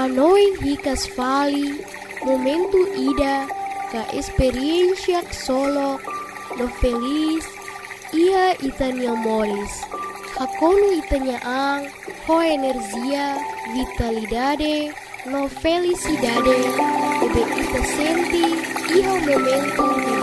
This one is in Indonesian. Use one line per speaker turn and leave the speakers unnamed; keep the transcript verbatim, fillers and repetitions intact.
Hanoi hicas fali, momento ida, ca experiencia solo, no feliz, ia itania moris. Hakono itania ang, ho energia, vitalidade, no felicidade, ebe ita senti, iha momento